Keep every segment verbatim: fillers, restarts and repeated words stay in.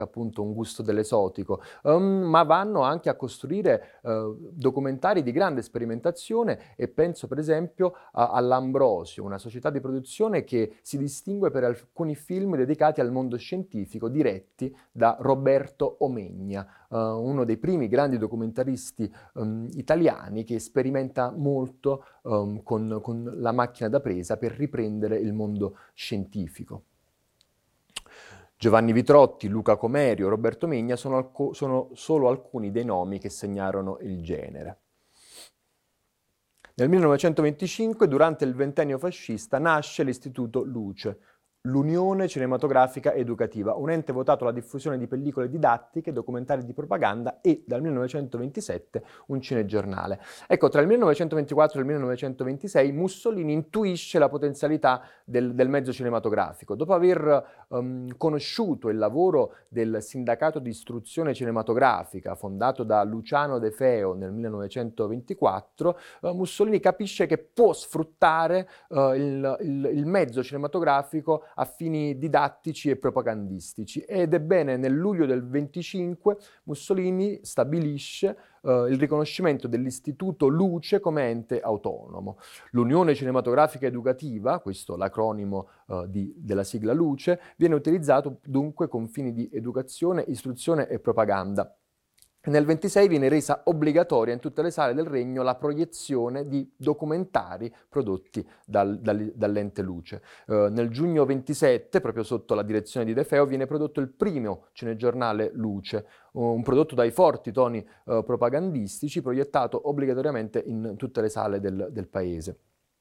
appunto un gusto dell'esotico, um, ma vanno anche a costruire uh, documentari di grande sperimentazione e penso per esempio a, all'Ambrosio, una società di produzione che si distingue per alcuni film dedicati al mondo scientifico diretti da Roberto Omegna, uh, uno dei primi grandi documentaristi um, italiani che sperimenta molto um, con, con la macchina da presa per riprendere il mondo scientifico. Giovanni Vitrotti, Luca Comerio, Roberto Megna sono, alco- sono solo alcuni dei nomi che segnarono il genere. Nel millenovecentoventicinque, durante il ventennio fascista, nasce l'Istituto Luce, l'Unione Cinematografica Educativa, un ente votato alla diffusione di pellicole didattiche, documentari di propaganda e, dal millenovecentoventisette, un cinegiornale. Ecco, tra il millenovecentoventiquattro e il millenovecentoventisei Mussolini intuisce la potenzialità del, del mezzo cinematografico. Dopo aver um, conosciuto il lavoro del Sindacato di Istruzione Cinematografica, fondato da Luciano De Feo nel millenovecentoventiquattro, uh, Mussolini capisce che può sfruttare uh, il, il, il mezzo cinematografico a fini didattici e propagandistici ed ebbene nel luglio del venticinque Mussolini stabilisce uh, il riconoscimento dell'Istituto Luce come ente autonomo. L'Unione Cinematografica Educativa, questo l'acronimo uh, di, della sigla Luce, viene utilizzato dunque con fini di educazione, istruzione e propaganda. Nel ventisei viene resa obbligatoria in tutte le sale del Regno la proiezione di documentari prodotti dal, dal, dall'ente Luce. Uh, nel giugno ventisette, proprio sotto la direzione di De Feo, viene prodotto il primo cinegiornale Luce, un prodotto dai forti toni uh, propagandistici, proiettato obbligatoriamente in tutte le sale del, del paese.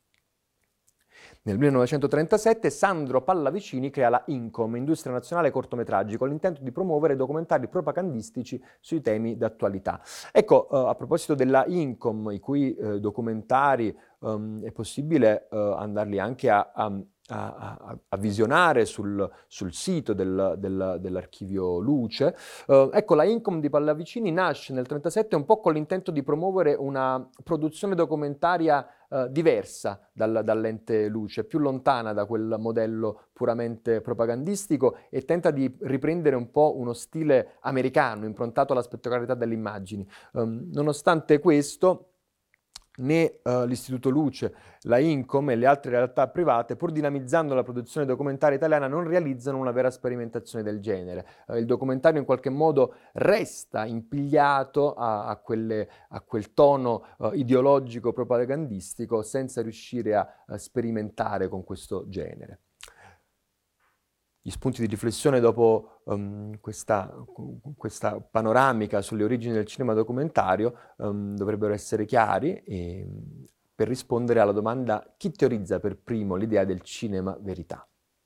Nel millenovecentotrentasette Sandro Pallavicini crea la INCOM, Industria Nazionale Cortometraggi, con l'intento di promuovere documentari propagandistici sui temi d'attualità. Ecco, uh, a proposito della INCOM, i cui uh, documentari um, è possibile uh, andarli anche a, a A, a, a visionare sul, sul sito del, del, dell'archivio Luce. Uh, ecco, la INCOM di Pallavicini nasce nel trentasette un po' con l'intento di promuovere una produzione documentaria uh, diversa dal, dall'ente Luce, più lontana da quel modello puramente propagandistico e tenta di riprendere un po' uno stile americano, improntato alla spettacolarità delle immagini. Um, nonostante questo, né uh, l'Istituto Luce, la INCOM e le altre realtà private, pur dinamizzando la produzione documentaria italiana, non realizzano una vera sperimentazione del genere. Uh, il documentario in qualche modo resta impigliato a, a, quelle, a quel tono uh, ideologico propagandistico senza riuscire a, a sperimentare con questo genere. Gli spunti di riflessione dopo um, questa, questa panoramica sulle origini del cinema documentario um, dovrebbero essere chiari e, per rispondere alla domanda: chi teorizza per primo l'idea del cinema verità?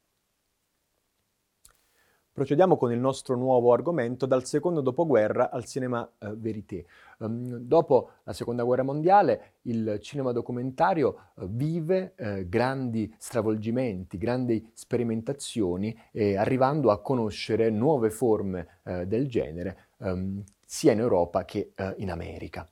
Procediamo con il nostro nuovo argomento, dal secondo dopoguerra al cinema eh, verité. Um, dopo la seconda guerra mondiale il cinema documentario eh, vive eh, grandi stravolgimenti, grandi sperimentazioni, eh, arrivando a conoscere nuove forme eh, del genere um, sia in Europa che eh, in America.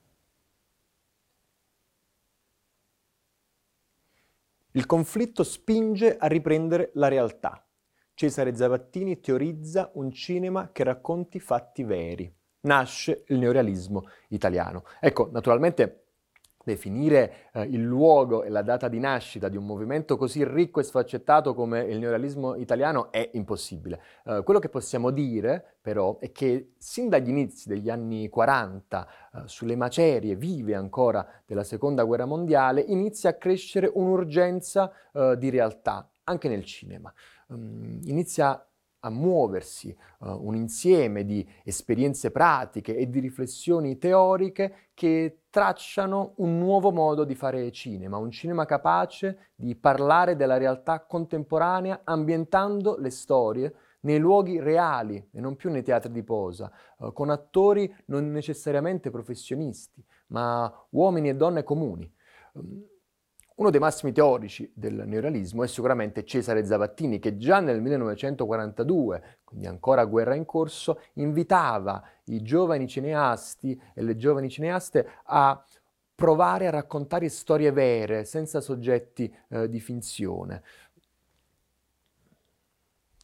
Il conflitto spinge a riprendere la realtà. Cesare Zavattini teorizza un cinema che racconti fatti veri. Nasce il neorealismo italiano. Ecco, naturalmente definire eh, il luogo e la data di nascita di un movimento così ricco e sfaccettato come il neorealismo italiano è impossibile. Eh, quello che possiamo dire, però, è che sin dagli inizi degli anni quaranta, eh, sulle macerie vive ancora della Seconda Guerra Mondiale, inizia a crescere un'urgenza eh, di realtà, anche nel cinema. Um, inizia a muoversi uh, un insieme di esperienze pratiche e di riflessioni teoriche che tracciano un nuovo modo di fare cinema, un cinema capace di parlare della realtà contemporanea ambientando le storie nei luoghi reali e non più nei teatri di posa, uh, con attori non necessariamente professionisti, ma uomini e donne comuni. Um, Uno dei massimi teorici del neorealismo è sicuramente Cesare Zavattini, che già nel millenovecentoquarantadue, quindi ancora guerra in corso, invitava i giovani cineasti e le giovani cineaste a provare a raccontare storie vere, senza soggetti eh, di finzione.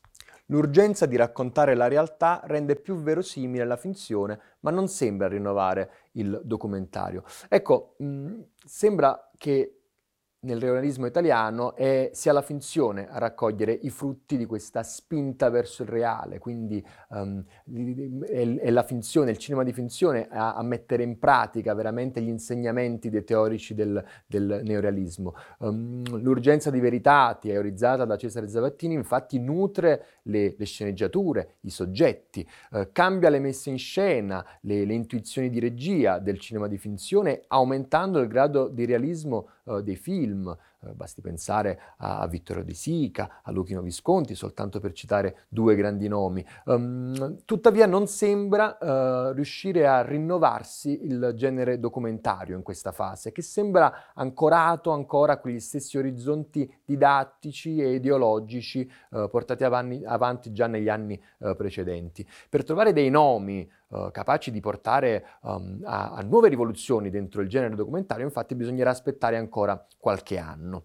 L'urgenza di raccontare la realtà rende più verosimile la finzione, ma non sembra rinnovare il documentario. Ecco, mh, sembra che nel realismo italiano è sia la finzione a raccogliere i frutti di questa spinta verso il reale, quindi um, è, è la finzione, il cinema di finzione a, a mettere in pratica veramente gli insegnamenti dei teorici del, del neorealismo. Um, l'urgenza di verità, teorizzata da Cesare Zavattini, infatti nutre le, le sceneggiature, i soggetti, eh, cambia le messe in scena, le, le intuizioni di regia del cinema di finzione, aumentando il grado di realismo uh, dei film. Eh, basti pensare a, a Vittorio De Sica, a Luchino Visconti, soltanto per citare due grandi nomi. Um, tuttavia non sembra uh, riuscire a rinnovarsi il genere documentario in questa fase, che sembra ancorato ancora a quegli stessi orizzonti didattici e ideologici uh, portati avanti, avanti già negli anni uh, precedenti. Per trovare dei nomi Uh, capaci di portare um, a, a nuove rivoluzioni dentro il genere documentario, infatti bisognerà aspettare ancora qualche anno.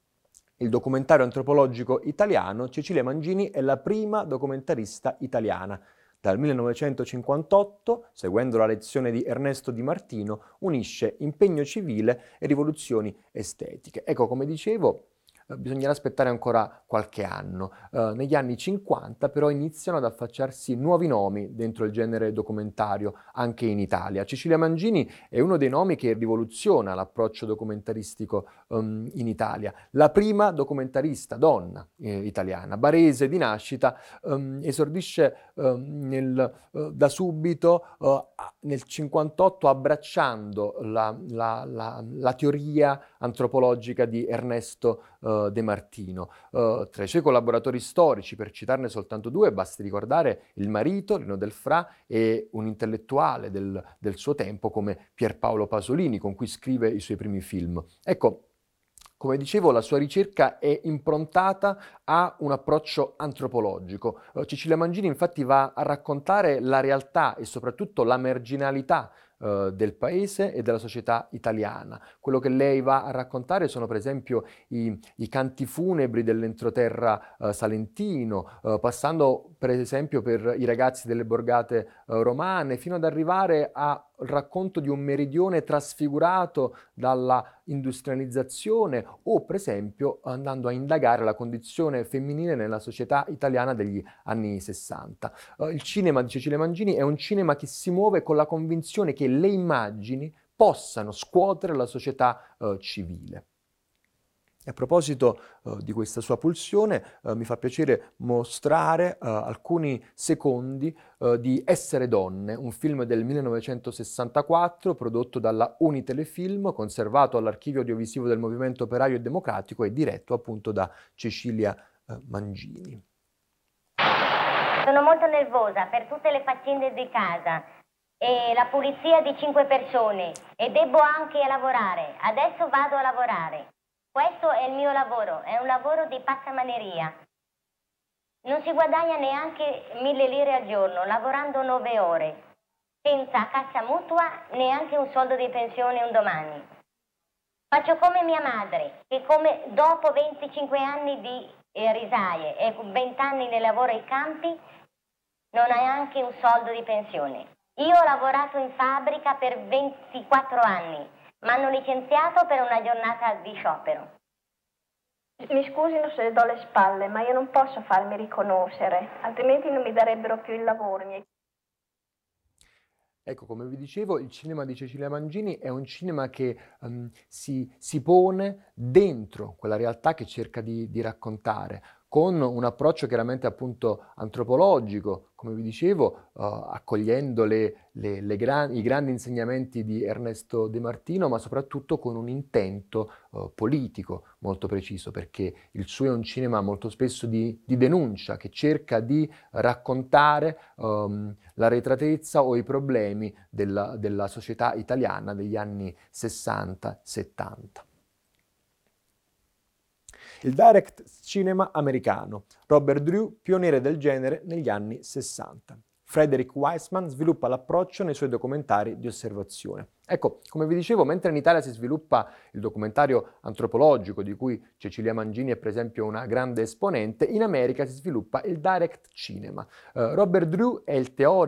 Il documentario antropologico italiano, Cecilia Mangini è la prima documentarista italiana. Dal millenovecentocinquantotto, seguendo la lezione di Ernesto Di Martino, unisce impegno civile e rivoluzioni estetiche. Ecco, come dicevo, bisognerà aspettare ancora qualche anno. Uh, negli anni cinquanta però iniziano ad affacciarsi nuovi nomi dentro il genere documentario anche in Italia. Cecilia Mangini è uno dei nomi che rivoluziona l'approccio documentaristico um, in Italia. La prima documentarista donna eh, italiana, barese di nascita, um, esordisce um, nel, uh, da subito uh, nel cinquantotto abbracciando la, la, la, la teoria antropologica di Ernesto uh, De Martino. Uh, tra i suoi collaboratori storici, per citarne soltanto due, basti ricordare il marito, Rino Del Fra, e un intellettuale del, del suo tempo come Pierpaolo Pasolini, con cui scrive i suoi primi film. Ecco, come dicevo, la sua ricerca è improntata a un approccio antropologico. Uh, Cecilia Mangini infatti va a raccontare la realtà e soprattutto la marginalità Uh, del paese e della società italiana. Quello che lei va a raccontare sono per esempio i, i canti funebri dell'entroterra uh, salentino, uh, passando per esempio per i ragazzi delle borgate uh, romane, fino ad arrivare al racconto di un meridione trasfigurato dalla industrializzazione, o per esempio andando a indagare la condizione femminile nella società italiana degli anni sessanta. Uh, il cinema di Cecilia Mangini è un cinema che si muove con la convinzione che le immagini possano scuotere la società uh, civile. A proposito uh, di questa sua pulsione, uh, mi fa piacere mostrare uh, alcuni secondi uh, di Essere donne, un film del millenovecentosessantaquattro prodotto dalla Unitelefilm, conservato all'archivio audiovisivo del Movimento Operaio e Democratico e diretto appunto da Cecilia uh, Mangini. Sono molto nervosa per tutte le faccende di casa e la pulizia di cinque persone e debbo anche lavorare. Adesso vado a lavorare. Questo è il mio lavoro, è un lavoro di passamaneria. Non si guadagna neanche mille lire al giorno, lavorando nove ore, senza cassa mutua, neanche un soldo di pensione un domani. Faccio come mia madre, che come dopo venticinque anni di eh, risaie e venti anni nel lavoro ai campi, non ha neanche un soldo di pensione. Io ho lavorato in fabbrica per ventiquattro anni. Mi hanno licenziato per una giornata di sciopero. Mi scusino se le do le spalle, ma io non posso farmi riconoscere, altrimenti non mi darebbero più il lavoro. Ecco, come vi dicevo, il cinema di Cecilia Mangini è un cinema che um, si, si pone dentro quella realtà che cerca di, di raccontare, con un approccio chiaramente appunto antropologico, come vi dicevo, uh, accogliendo le, le, le gran, i grandi insegnamenti di Ernesto De Martino, ma soprattutto con un intento uh, politico molto preciso, perché il suo è un cinema molto spesso di, di denuncia, che cerca di raccontare um, l'arretratezza o i problemi della, della società italiana degli anni sessanta settanta. Il direct cinema americano, Robert Drew, pioniere del genere negli anni sessanta. Frederick Wiseman sviluppa l'approccio nei suoi documentari di osservazione. Ecco, come vi dicevo, mentre in Italia si sviluppa il documentario antropologico, di cui Cecilia Mangini è per esempio una grande esponente, in America si sviluppa il direct cinema. Uh, Robert Drew è il teorico